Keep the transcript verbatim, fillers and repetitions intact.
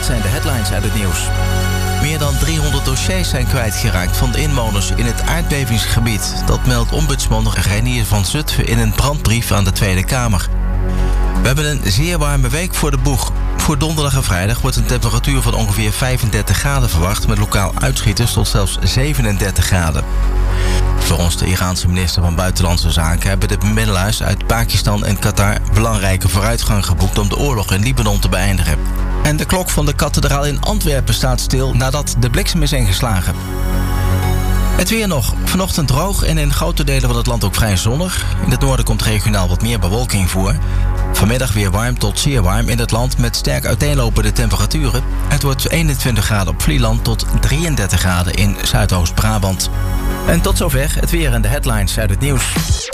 zijn de headlines uit het nieuws. Meer dan driehonderd dossiers zijn kwijtgeraakt van de inwoners in het aardbevingsgebied. Dat meldt ombudsman Reinier van Zutphen in een brandbrief aan de Tweede Kamer. We hebben een zeer warme week voor de boeg. Voor donderdag en vrijdag wordt een temperatuur van ongeveer vijfendertig graden verwacht, met lokaal uitschieters tot zelfs zevenendertig graden. Volgens de Iraanse minister van Buitenlandse Zaken hebben de bemiddelaars uit Pakistan en Qatar belangrijke vooruitgang geboekt om de oorlog in Libanon te beëindigen. En de klok van de kathedraal in Antwerpen staat stil nadat de bliksem is ingeslagen. Het weer nog. Vanochtend droog en in grote delen van het land ook vrij zonnig. In het noorden komt regionaal wat meer bewolking voor. Vanmiddag weer warm tot zeer warm in het land met sterk uiteenlopende temperaturen. Het wordt eenentwintig graden op Vlieland tot drieëndertig graden in Zuidoost-Brabant. En tot zover het weer en de headlines uit het nieuws.